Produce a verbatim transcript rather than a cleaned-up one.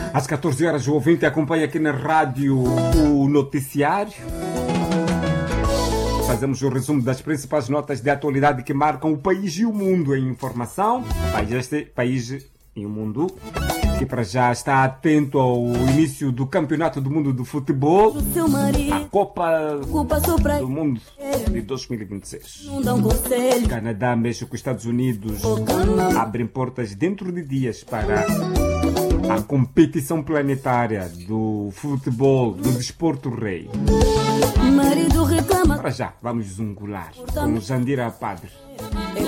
Às catorze horas, o ouvinte acompanha aqui na rádio o noticiário. Fazemos o resumo das principais notas de atualidade que marcam o país e o mundo em informação. País este, país e o mundo, que para já está atento ao início do Campeonato do Mundo de Futebol, a Copa do Mundo de dois mil e vinte e seis. Canadá, México e Estados Unidos abrem portas dentro de dias para a competição planetária do futebol, do desporto rei. Para já, vamos zungular com Jandira Padre.